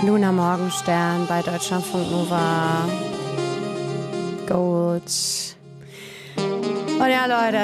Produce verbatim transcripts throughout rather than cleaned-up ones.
Luna Morgenstern bei Deutschlandfunk Nova. Gut. Und ja, Leute,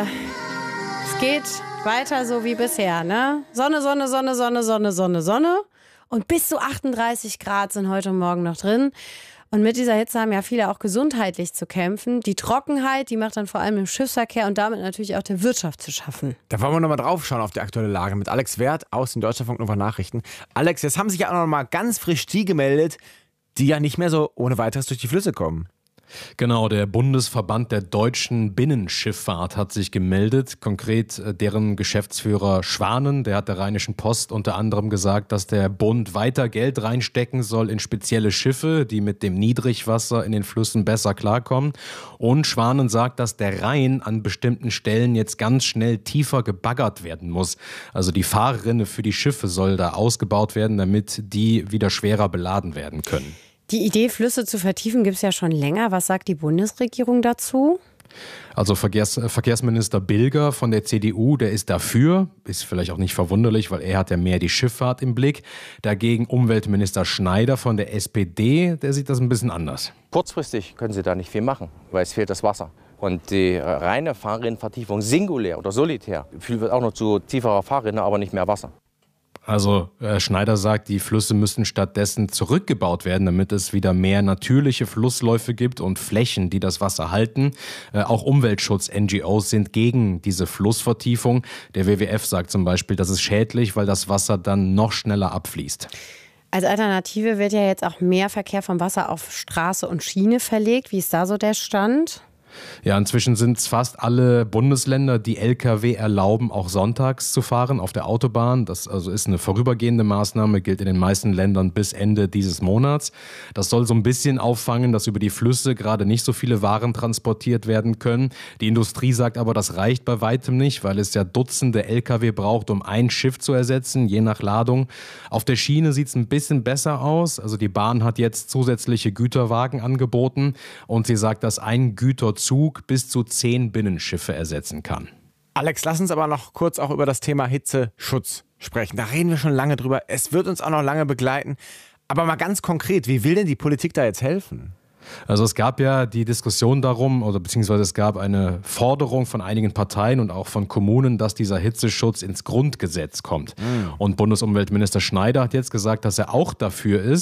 es geht weiter so wie bisher, ne? Sonne, Sonne, Sonne, Sonne, Sonne, Sonne, Sonne. Und bis zu achtunddreißig Grad sind heute und morgen noch drin. Und mit dieser Hitze haben ja viele auch gesundheitlich zu kämpfen. Die Trockenheit, die macht dann vor allem im Schiffsverkehr und damit natürlich auch der Wirtschaft zu schaffen. Da wollen wir nochmal drauf schauen auf die aktuelle Lage mit Alex Werth aus den Deutschlandfunk Nova Nachrichten. Alex, jetzt haben sich ja auch noch mal ganz frisch die gemeldet, die ja nicht mehr so ohne weiteres durch die Flüsse kommen. Genau, der Bundesverband der deutschen Binnenschifffahrt hat sich gemeldet. Konkret deren Geschäftsführer Schwanen, der hat der Rheinischen Post unter anderem gesagt, dass der Bund weiter Geld reinstecken soll in spezielle Schiffe, die mit dem Niedrigwasser in den Flüssen besser klarkommen. Und Schwanen sagt, dass der Rhein an bestimmten Stellen jetzt ganz schnell tiefer gebaggert werden muss. Also die Fahrrinne für die Schiffe soll da ausgebaut werden, damit die wieder schwerer beladen werden können. Die Idee, Flüsse zu vertiefen, gibt es ja schon länger. Was sagt die Bundesregierung dazu? Also Verkehrs- Verkehrsminister Bilger von der C D U, der ist dafür, ist vielleicht auch nicht verwunderlich, weil er hat ja mehr die Schifffahrt im Blick. Dagegen Umweltminister Schneider von der S P D, der sieht das ein bisschen anders. Kurzfristig können Sie da nicht viel machen, weil es fehlt das Wasser. Und die reine Fahrrinnenvertiefung singulär oder solitär führt auch noch zu tieferer Fahrrinne, aber nicht mehr Wasser. Also äh, Schneider sagt, die Flüsse müssen stattdessen zurückgebaut werden, damit es wieder mehr natürliche Flussläufe gibt und Flächen, die das Wasser halten. Äh, auch Umweltschutz-N G Os sind gegen diese Flussvertiefung. Der W W F sagt zum Beispiel, das ist schädlich, weil das Wasser dann noch schneller abfließt. Als Alternative wird ja jetzt auch mehr Verkehr vom Wasser auf Straße und Schiene verlegt. Wie ist da so der Stand? Ja, inzwischen sind es fast alle Bundesländer, die L K W erlauben, auch sonntags zu fahren auf der Autobahn. Das also ist eine vorübergehende Maßnahme, gilt in den meisten Ländern bis Ende dieses Monats. Das soll so ein bisschen auffangen, dass über die Flüsse gerade nicht so viele Waren transportiert werden können. Die Industrie sagt aber, das reicht bei weitem nicht, weil es ja Dutzende L K W braucht, um ein Schiff zu ersetzen, je nach Ladung. Auf der Schiene sieht es ein bisschen besser aus. Also die Bahn hat jetzt zusätzliche Güterwagen angeboten und sie sagt, dass ein Güterzug bis zu zehn Binnenschiffe ersetzen kann. Alex, lass uns aber noch kurz auch über das Thema Hitzeschutz sprechen. Da reden wir schon lange drüber. Es wird uns auch noch lange begleiten. Aber mal ganz konkret, wie will denn die Politik da jetzt helfen? Also es gab ja die Diskussion darum, oder beziehungsweise es gab eine Forderung von einigen Parteien und auch von Kommunen, dass dieser Hitzeschutz ins Grundgesetz kommt. Mhm. Und Bundesumweltminister Schneider hat jetzt gesagt, dass er auch dafür ist.